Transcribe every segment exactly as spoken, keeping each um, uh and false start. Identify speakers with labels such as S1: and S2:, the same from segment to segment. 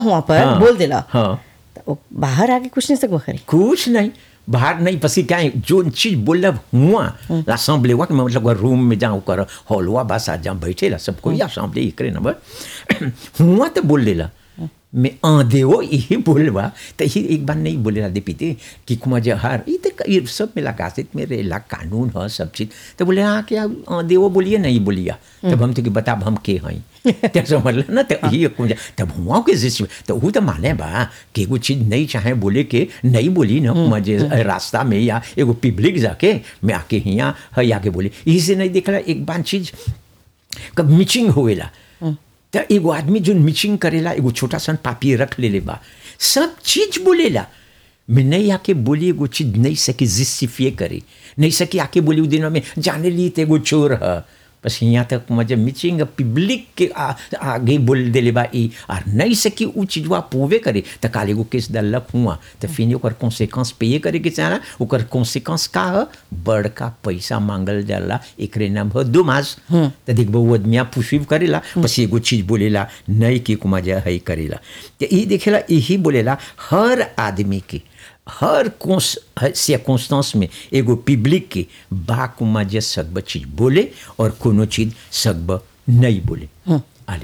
S1: वहाँ पर
S2: हाँ,
S1: बोल देला
S2: हाँ
S1: तो वो बाहर आके कुछ नहीं सकवा करी
S2: कुछ नहीं बाहर नहीं पसी क्या है जो चीज बोल हुआ असेंबली हुआ मतलब रूम में जाऊँ कर हॉलवा बस आ जहाँ बैठे ला सब कोई असेंबली एक नंबर हुआ तो बोल देला मैं आधे वो यही बोलवा तो ही एक बार नहीं बोले दे पीते कि कुमार जहर ये तो ये सब मिला कासित में रेला कानून है सब चीज तो बोले हाँ क्या आधे वो बोलिए नहीं बोलिया तब हम तो कि बता हम के हैं तब समझ लो ना तो ये कुछ तब हुआ के जिस तो वो तो माने बा कि कुछ चीज नहीं चाहे बोले के नहीं बोली ना मुझे रास्ता में या एगो पब्लिक जाके मैं आके यहाँ है आके बोली इसे नहीं देखला एक बार चीज कब मिचिंग होएला तो एगो आदमी जो मिचिंग करेला एगो छोटा सा पापी रख ले ले बा सब चीज बोलेला मैं नहीं आके बोली एगो चीज नहीं सकी जिस्टिफिए करे नहीं सकी आके बोली दिन में जाने ली तो एगो चोर है बस यहाँ तक मुझे मिचिंग पब्लिक के आ, आगे बोल देले बा ई और नहीं सकी वो चीजवा पूवे करे तो काल एगो केस दलक हुआ तो फिर ओकर कॉन्सिक्वेंस पे करे के चाहना ओकर कॉन्सिक्वेंस का है बड़का पैसा मांगल जाला एकरे नाम है दो मास तो देखबो वो आदमिया पुशीव करेला बस एगो चीज बोलेला नहीं कि कुमार है करेला तो ये देखेला यही बोलेला हर आदमी के हर सर्कमस्टेंस में एगो पब्लिक के बाकुमा जे सकब चीज बोले और कोनो चीज सकब नहीं बोले आले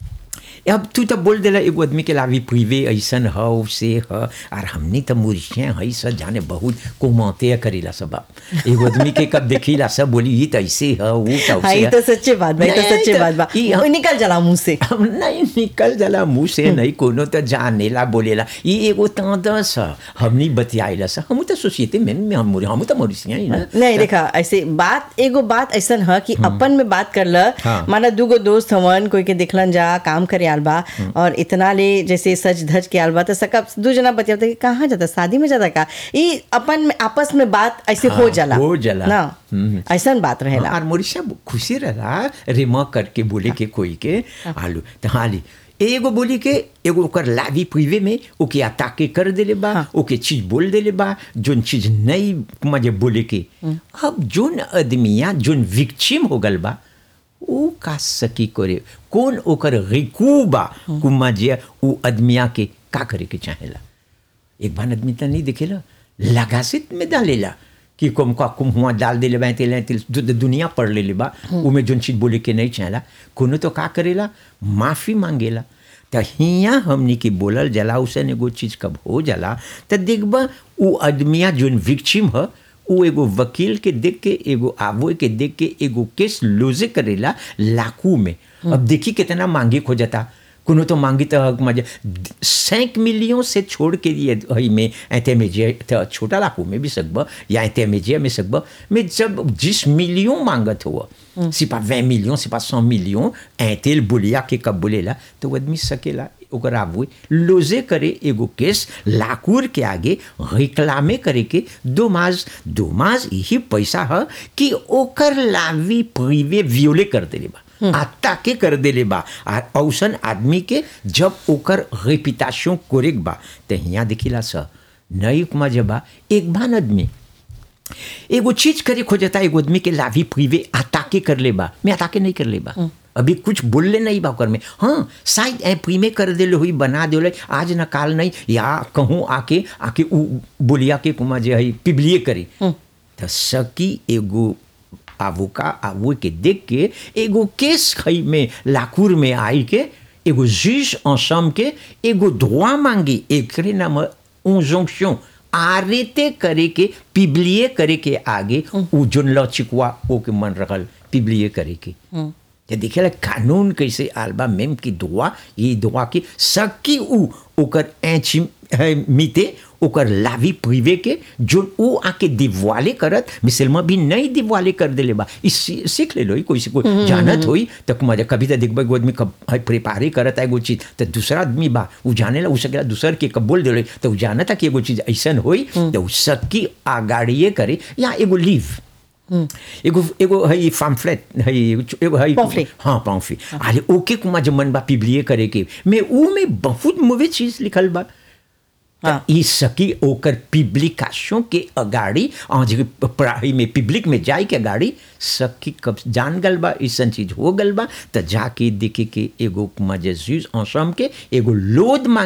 S2: अब तू तो बोल देला एगो आदमी के लावी प्रिवे ऐसन है से है और हमने तो मुर्शियाँ है सब जाने बहुत कोमाते करेला सब एगो आदमी के कब देखीला सब बोली ये तो ऐसे है वो तो
S1: हाँ ये तो सच्चे बात भाई तो सच्चे बात बा निकल जाला मुंह से
S2: नहीं निकल जाला मुंह से नहीं कोनो तो जानेला बोलेला ये एगो तादस है हमनी बतियाइला सा हम तो सोसाइटी में हम हम तो मुर्शियाँ ही ना
S1: नहीं देखा ऐसे बात एगो बात ऐसन है कि अपन में बात करला माना दूगो दोस्त हवन कोई के देखलन जा काम करे बा और इतना ले जैसे सज धज के आलबा तो सकब दो जना बतियाता कि कहाँ जाता शादी में जाता का ये अपन में आपस में बात ऐसे हो जाला
S2: हो जाला
S1: ना ऐसा बात रहेला
S2: और मोरिशा खुशी रहा रेमा करके बोले के कोई के आलू तो हाली एगो बोली के एगो ओकर लावी प्रिवे में ओके अताके कर देले बा हाँ। ओके चीज बोल देले बा जोन चीज नहीं मुझे बोले के अब जोन आदमिया जोन विक्टिम हो गल बा ओ का सकी करे कौन ओकर रिकूबा कुमा जे उ आदमिया के का करे के चाहेला एक बार आदमी तो नहीं देखेला लगासित में डालेला कि कम का कुम हुआ डाल देले बा तेले तेल दुनिया पढ़ ले बा उमे जोन चीज बोले के नहीं चाहेला कोनो तो का करेला माफी मांगेला तो हिया हमनी के बोलल जला उसे एगो चीज कब हो जाला तो देखबा उ आदमिया जोन विक्टिम है वो एगो वकील के देख के एगो आवो के देख के एगो केस लूजे करेला लाखों में अब देखी कितना मांगी खो जाता कोनो तो मांगी तो मजे सैंक मिलियन से छोड़ के लिए हई में ऐते में जे छोटा लाखों में भी सकब या ऐते में जे में सकब में जब जिस मिलियन मांगत हुआ सिपा बीस मिलियन सिपा सौ मिलियन ऐतेल बुलिया के कब बोलेला तो आदमी सकेला ओकर आबू लोजे करे एगो केस लाकूर के आगे रिक्लामे करे के दो मास दो मास यही पैसा है कि ओकर लावी प्रिवे वियोले कर देले बा अताके कर देले बा और औसन आदमी के जब ओकर रेपुटेशन कोरेक बा तो यहाँ देखिला सा नई कुमा जबा एक बान आदमी एगो चीज करे खोजता एगो आदमी के लावी प्रिवे अताके कर ले बा मैं अताके नहीं कर ले बा अभी कुछ बोलले नहीं बा कर में हाँ शायद ए प्रीमे कर देले हुई बना देले आज न काल नहीं या कहूँ आके आके उ बोलिया के कुमा जे है पिबलिए करे तो सकी एगो आवोका आवो के देख के एगो केस खई में लाकूर में आई के एगो जुज ensemble के एगो droit मांगी एकरे नाम इंजंक्शन आरेते करे के पिबलिए करे के आगे उ जोन लचिकवा ओ के मन रखल पिबलिए करे के ये देखेला कानून कैसे आलबा मेम की दुआ ये दुआ की सकी उ ओकर एची मिते ओकर लावी प्रिवे के जो वो आके दिवाले करत मिसलमा भी नहीं दिवाले कर देले बा इस सीख ले लो कोई से कोई जानत होई तक मजा कभी तो देखबा आदमी कब प्रिपेयर करत है एगो चीज तो दूसरा आदमी बा वो जाने ला उसके दूसर के कब बोल देले तो जानता कि एगो चीज ऐसन होई तो सकी आगाड़िए करे या एगो लीव एगो एगो है पम्फलेट है एगो है हाँ पम्फलेट अरे ओके कुमा जब मन बा पिबलिए करे के मैं ऊ में बहुत मुवे चीज लिखल बा
S1: हाँ।
S2: ई सकी ओकर पब्लिकेशन के अगाड़ी आज पढ़ाई में पब्लिक में जाए के अगाड़ी सकी कब जान गल बा ऐसन चीज हो गल बा त जाके देखे के एगो मजे जूस ensemble के एगो लोड